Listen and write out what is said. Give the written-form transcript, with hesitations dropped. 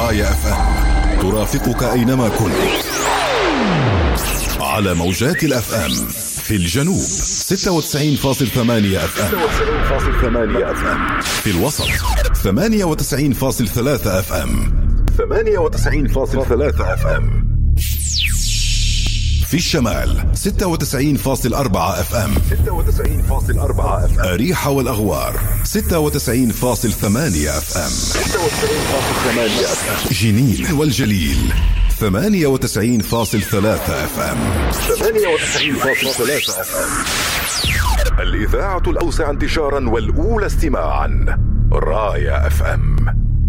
راية اف ام ترافقك اينما كنت على موجات الاف ام. في الجنوب 96.8 اف ام، في الوسط 98.3 اف ام، في الشمال 96.4 اف ام، أريحة والأغوار 96.8 اف ام، جنين والجليل 98.3 اف ام. الإذاعة الأوسع انتشارا والأولى استماعا، راية اف ام.